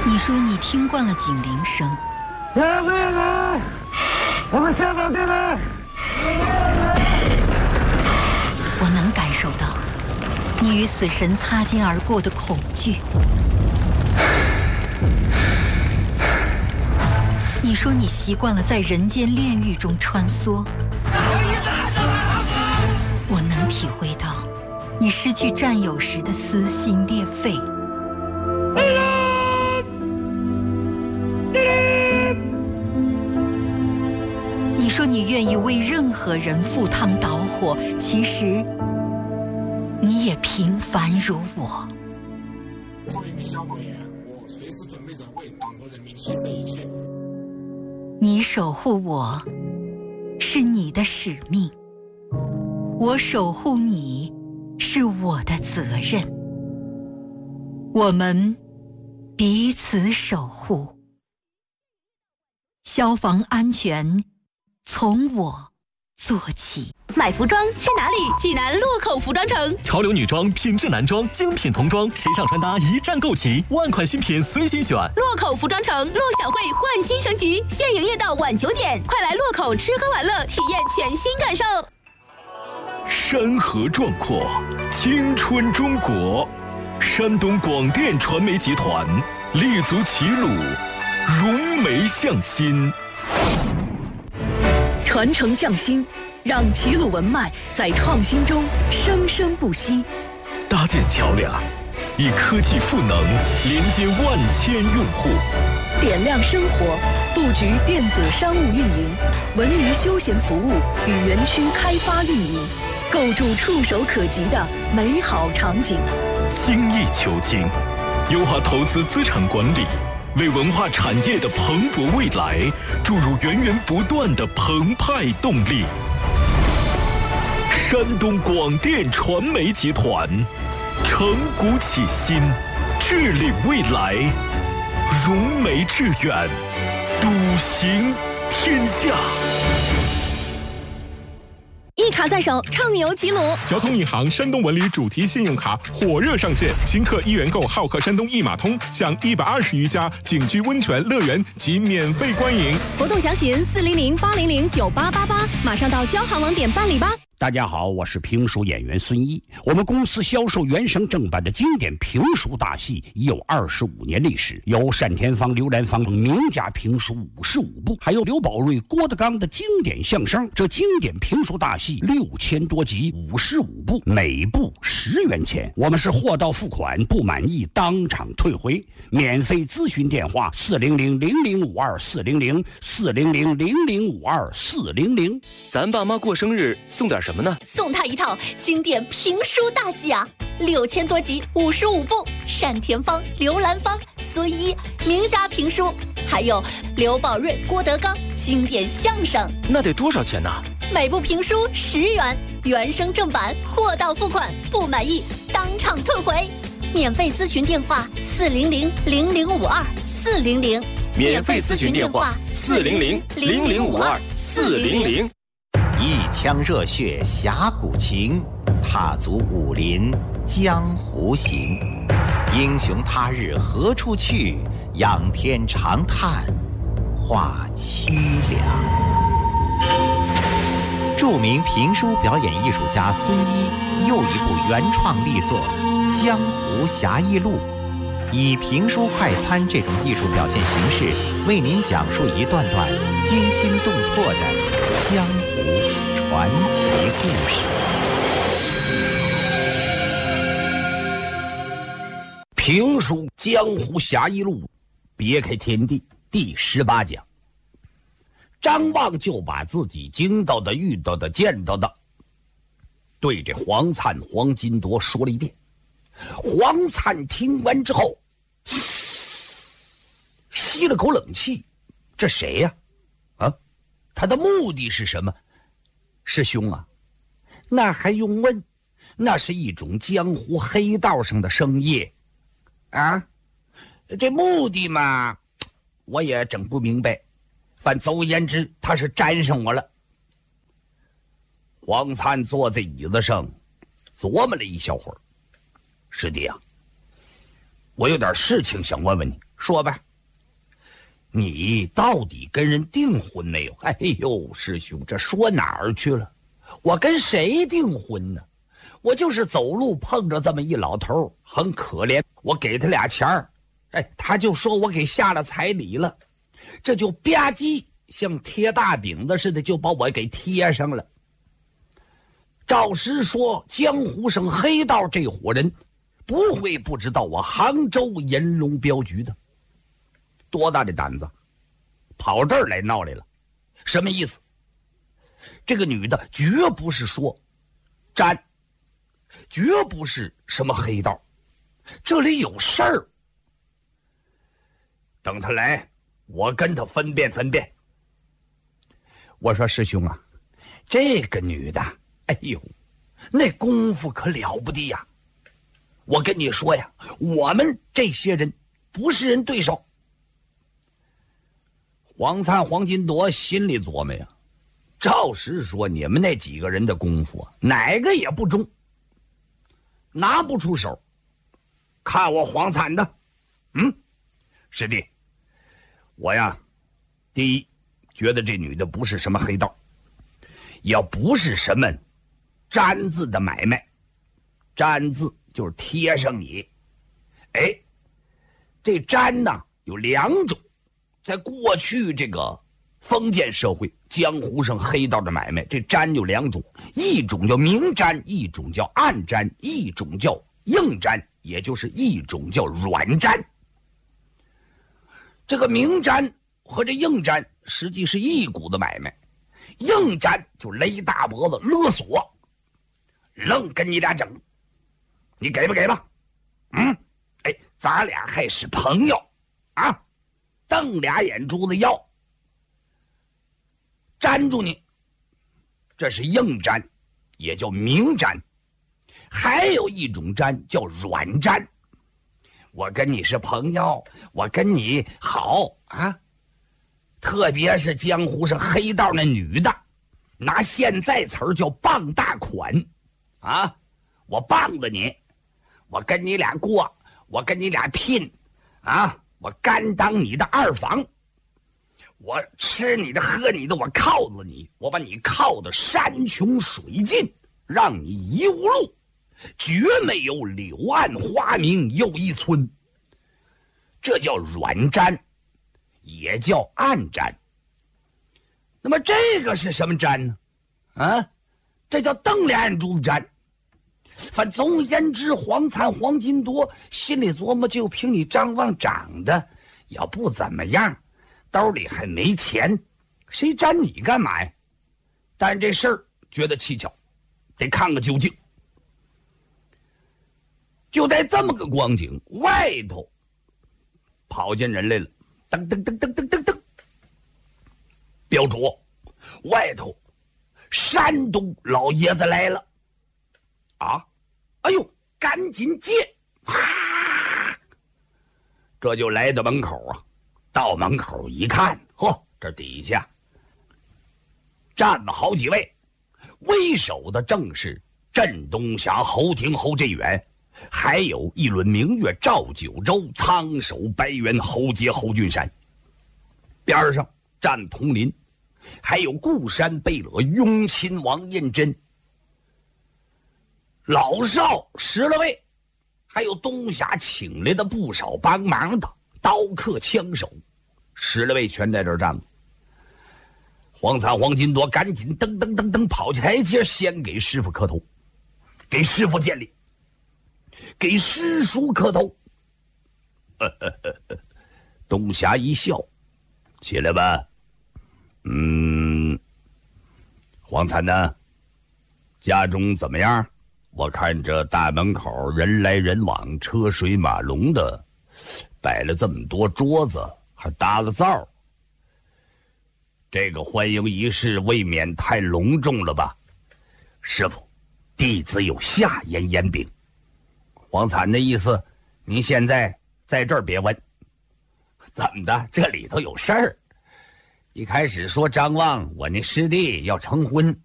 你说你听惯了警铃声， 我们下岗进来。 我能感受到你与死神擦肩而过的恐惧。你说你习惯了在人间炼狱中穿梭，我能体会到你失去战友时的撕心裂肺。你说你愿意为任何人赴汤蹈火，其实你也平凡如我。 作为一名消防员，我随时准备着为党和人民牺牲一切。 你守护我，是你的使命；我守护你，是我的责任。我们彼此守护，消防安全从我做起。 买服装去哪里？济南洛口服装城。 潮流女装、品质男装、精品童装，时尚穿搭一站购齐，万款新品随心选。 洛口服装城陆小慧焕新升级，现营业到晚9点，快来洛口吃喝玩乐，体验全新感受。 山河壮阔，青春中国。山东广电传媒集团立足齐鲁，融媒向心， 传承匠心，让齐鲁文脉在创新中生生不息。 搭建桥梁，以科技赋能连接万千用户。 点亮生活，布局电子商务运营、文娱休闲服务与园区开发运营，构筑触手可及的美好场景。 精益求精，优化投资资产管理，为文化产业的蓬勃未来注入源源不断的澎湃动力。山东广电传媒集团，承古启新，治理未来，融媒致远，笃行天下。 一卡在手，畅游齐鲁。 交通银行山东文旅主题信用卡火热上线，新客1元购好客山东一码通，享120余家景区温泉乐园及免费观影。 活动详询400-800-9888，马上到交行网点办理吧。 大家好，我是评书演员孙一。我们公司销售原声正版的经典评书大戏已有25年历史，有单田芳、刘兰芳等名家评书55部，还有刘宝瑞、郭德纲的经典相声。这经典评书大戏6000多集，55部，每部10元钱。我们是货到付款，不满意当场退回。免费咨询电话400-0052-400，400-0052-400。 咱爸妈过生日送点什么呢？ 送他一套经典评书大戏啊，6000多集，55部，单田芳、刘兰芳、孙一名家评书，还有刘宝瑞、郭德纲经典相声。 那得多少钱呢？ 每部评书10元，原声正版，货到付款，不满意当场退回。免费咨询电话400-0052-400， 免费咨询电话400-0052-400。 一腔热血侠骨情，踏足武林江湖行。英雄他日何处去？仰天长叹话凄凉。著名评书表演艺术家孙一又一部原创力作《江湖侠义录》，以评书快餐这种艺术表现形式，为您讲述一段段惊心动魄的江湖传奇故事。 评书《江湖侠义录》，别开天地第18讲。张望就把自己经到的、遇到的、见到的，对这黄灿、黄金铎说了一遍。黄灿听完之后，吸了口冷气，这谁呀？他的目的是什么？师兄啊，那还用问？那是一种江湖黑道上的生意啊！这目的嘛，我也整不明白。反总而言之，他是沾上我了。黄灿坐在椅子上琢磨了一小会儿，师弟啊，我有点事情想问问你。 说吧，你到底跟人订婚没有？哎呦，师兄，这说哪儿去了？我跟谁订婚呢？我就是走路碰着这么一老头，很可怜，我给他俩钱儿，哎，他就说我给下了彩礼了，这就吧唧像贴大饼子似的就把我给贴上了。照实说，江湖上黑道这伙人不会不知道我杭州银龙镖局的。多大的胆子，跑这儿来闹来了，什么意思？这个女的绝不是说沾，绝不是什么黑道，这里有事儿。等他来，我跟他分辨分辨。我说师兄啊，这个女的，哎呦，那功夫可了不得呀！我跟你说呀，我们这些人不是人对手。黄灿、黄金铎心里琢磨呀，照实说，你们那几个人的功夫哪个也不中，拿不出手。看我黄灿的，师弟，我呀，第一觉得这女的不是什么黑道，也不是什么沾字的买卖，沾字就是贴上你。哎，这沾呢有两种，在过去这个封建社会，江湖上黑道的买卖，这沾有两种，一种叫明沾，一种叫暗沾，一种叫硬沾，也就是一种叫软沾。这个明沾和这硬沾实际是一股的买卖，硬沾就勒大脖子勒索，愣跟你俩整，你给不给吧？哎，咱俩还是朋友啊，瞪俩眼珠子要粘住你，这是硬粘，也叫明粘。还有一种粘叫软粘，我跟你是朋友，我跟你好啊。特别是江湖上黑道那女的，拿现在词儿叫傍大款啊，我傍着你，我跟你俩过，我跟你俩拼啊，我甘当你的二房，我吃你的喝你的，我靠着你，我把你靠得山穷水尽，让你一无路，绝没有柳暗花明又一村。这叫软粘，也叫暗粘。那么这个是什么粘呢？啊，这叫瞪俩眼珠子粘。反总而言之，黄灿、黄金铎心里琢磨，就凭你张望长得要不怎么样，兜里还没钱，谁粘你干嘛呀？但这事儿觉得蹊跷，得看个究竟。就在这么个光景，外头跑进人来了，噔噔噔噔噔噔噔，标主，外头山东老爷子来了啊！哎呦，赶紧接！哈，这就来到门口啊。到门口一看，嚯，这底下站了好几位，为首的正是镇东峡侯廷侯振远，还有一轮明月照九州，苍首白猿侯杰侯俊山。边上站佟林，还有固山贝勒雍亲王胤禛，老少10来位，还有东峡请来的不少帮忙的刀客枪手，10来位全在这儿站着。黄灿、黄金铎赶紧噔噔噔噔跑起台阶，先给师傅磕头，给师傅见礼，给师叔磕头。东峡一笑，起来吧。黄灿呢？家中怎么样？我看这大门口人来人往，车水马龙的，摆了这么多桌子，还搭了灶。这个欢迎仪式未免太隆重了吧？师傅，弟子有下言言禀。黄灿的意思，您现在在这儿别问。怎么的？这里头有事儿？一开始说张望我那师弟要成婚，